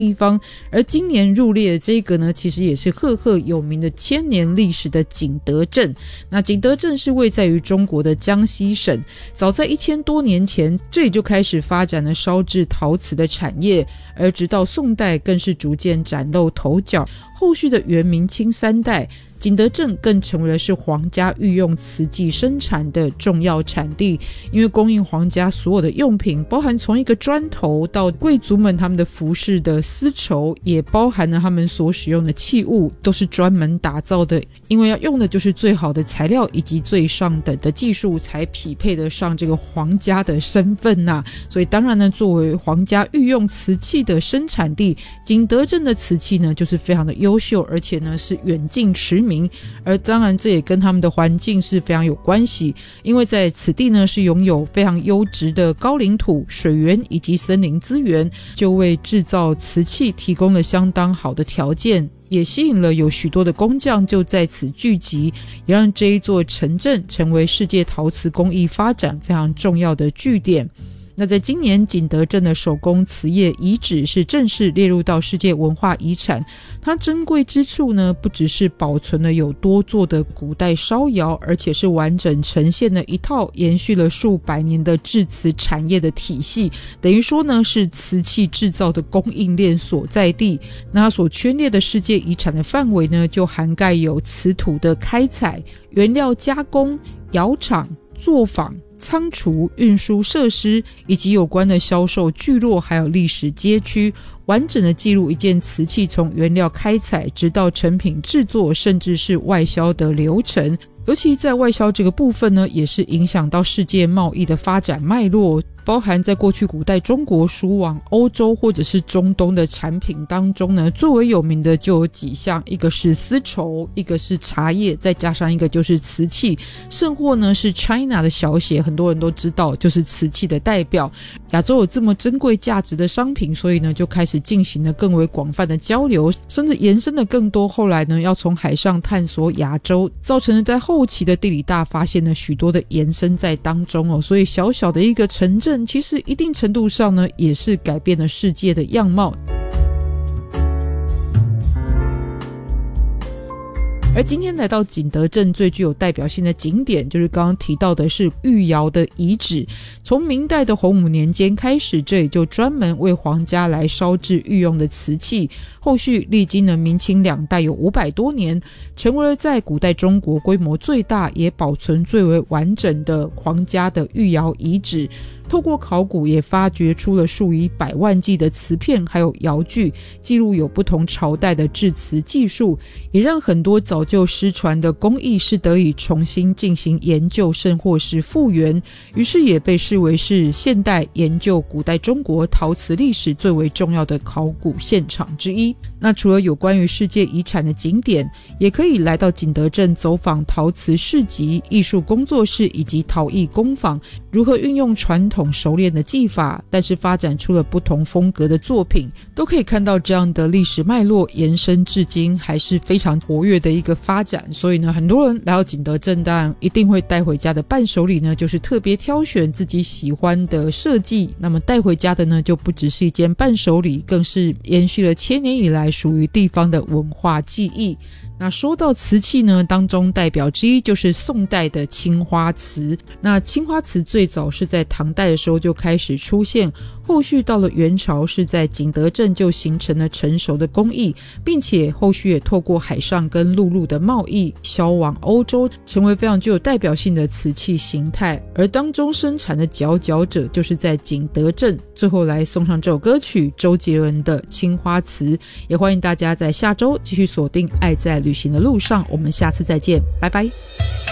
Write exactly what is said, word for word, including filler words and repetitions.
地方。而今年入列的这个呢，其实也是赫赫有名的千年历史的景德镇。那景德镇是位在于中国的江西省，早在一千多年前，这里就开始发展了烧制陶瓷的产业，而直到宋代更是逐渐崭露头角。后续的元明清三代，景德镇更成为了是皇家御用瓷器生产的重要产地，因为供应皇家所有的用品，包含从一个砖头到贵族们他们的服饰的丝绸，也包含了他们所使用的器物，都是专门打造的，因为要用的就是最好的材料以及最上等的技术，才匹配得上这个皇家的身份啊。所以当然呢，作为皇家御用瓷器的生产地，景德镇的瓷器呢就是非常的优秀，而且呢是远近驰名。而当然这也跟他们的环境是非常有关系，因为在此地呢是拥有非常优质的高岭土、水源以及森林资源，就为制造瓷器提供了相当好的条件，也吸引了有许多的工匠就在此聚集，也让这一座城镇成为世界陶瓷工艺发展非常重要的据点。那在今年，景德镇的手工瓷业遗址是正式列入到世界文化遗产。它珍贵之处呢，不只是保存了有多座的古代烧窑，而且是完整呈现了一套延续了数百年的制瓷产业的体系，等于说呢是瓷器制造的供应链所在地。那它所圈列的世界遗产的范围呢，就涵盖有瓷土的开采、原料加工、窑厂、作坊、仓储、运输设施，以及有关的销售聚落还有历史街区，完整的记录一件瓷器从原料开采直到成品制作，甚至是外销的流程。尤其在外销这个部分呢，也是影响到世界贸易的发展脉络，包含在过去古代中国输往欧洲或者是中东的产品当中呢，最为有名的就有几项，一个是丝绸，一个是茶叶，再加上一个就是瓷器。甚或呢是 China 的小写，很多人都知道就是瓷器的代表。亚洲有这么珍贵价值的商品，所以呢就开始进行了更为广泛的交流，甚至延伸了更多，后来呢要从海上探索亚洲，造成了在后期的地理大发现了许多的延伸在当中哦。所以小小的一个城镇，其实一定程度上呢也是改变了世界的样貌。而今天来到景德镇最具有代表性的景点，就是刚刚提到的是御窑的遗址。从明代的洪武年间开始，这里就专门为皇家来烧制御用的瓷器，后续历经了明清两代有五百多年，成为了在古代中国规模最大也保存最为完整的皇家的御窑遗址。透过考古也发掘出了数以百万计的瓷片还有窑具，记录有不同朝代的制瓷技术，也让很多早就失传的工艺是得以重新进行研究甚或是复原，于是也被视为是现代研究古代中国陶瓷历史最为重要的考古现场之一。那除了有关于世界遗产的景点，也可以来到景德镇走访陶瓷市集、艺术工作室以及陶艺工坊，如何运用传统熟练的技法，但是发展出了不同风格的作品，都可以看到这样的历史脉络延伸至今还是非常活跃的一个发展。所以呢，很多人来到景德镇，当然一定会带回家的伴手礼呢，就是特别挑选自己喜欢的设计。那么带回家的呢，就不只是一件伴手礼，更是延续了千年以来属于地方的文化记忆。那说到瓷器呢，当中代表之一就是宋代的青花瓷。那青花瓷最早是在唐代的时候就开始出现，后续到了元朝是在景德镇就形成了成熟的工艺，并且后续也透过海上跟陆路的贸易销往欧洲，成为非常具有代表性的瓷器形态。而当中生产的佼佼者就是在景德镇。最后来送上这首歌曲，周杰伦的《青花瓷》，也欢迎大家在下周继续锁定爱在旅行的路上，我们下次再见，拜拜。